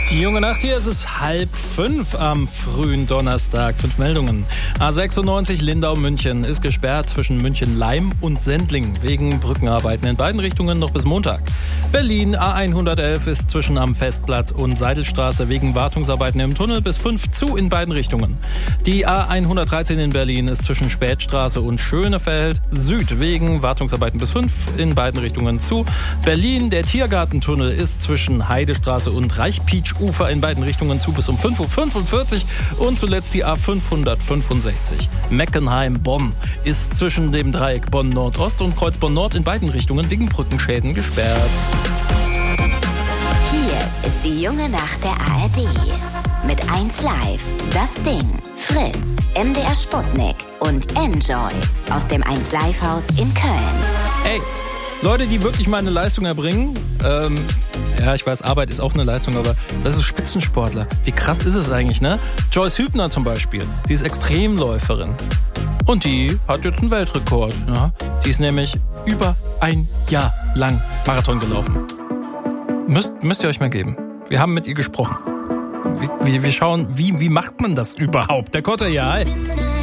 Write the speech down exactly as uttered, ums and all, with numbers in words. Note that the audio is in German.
Die junge Nacht hier, es ist halb fünf am frühen Donnerstag. Fünf Meldungen. A sechsundneunzig Lindau-München ist gesperrt zwischen München-Leim und Sendling wegen Brückenarbeiten in beiden Richtungen noch bis Montag. Berlin A hundertelf ist zwischen am Festplatz und Seidelstraße wegen Wartungsarbeiten im Tunnel bis fünf zu in beiden Richtungen. Die A hundertdreizehn in Berlin ist zwischen Spätstraße und Schönefeld Süd wegen Wartungsarbeiten bis fünf in beiden Richtungen zu. Berlin, der Tiergartentunnel ist zwischen Heidestraße und Reichpietsch-Ufer in beiden Richtungen zu bis um fünf Uhr fünfundvierzig. Und zuletzt die A fünfhundertfünfundsechzig Meckenheim-Bonn ist zwischen dem Dreieck Bonn-Nordost und Kreuz Bonn-Nord in beiden Richtungen wegen Brückenschäden gesperrt. Hier ist die junge Nacht der A R D. Mit eins Live, Das Ding, Fritz, M D R Sputnik und Enjoy aus dem eins Live Haus in Köln. Ey, Leute, die wirklich mal eine Leistung erbringen, ähm, ja, ich weiß, Arbeit ist auch eine Leistung, aber das ist Spitzensportler. Wie krass ist es eigentlich, ne? Joyce Hübner zum Beispiel, die ist Extremläuferin. Und die hat jetzt einen Weltrekord. Ja? Die ist nämlich über ein Jahr lang Marathon gelaufen. Müsst, müsst ihr euch mal geben. Wir haben mit ihr gesprochen. Wir, wir schauen, wie, wie macht man das überhaupt? Der Kotter, ja, hi.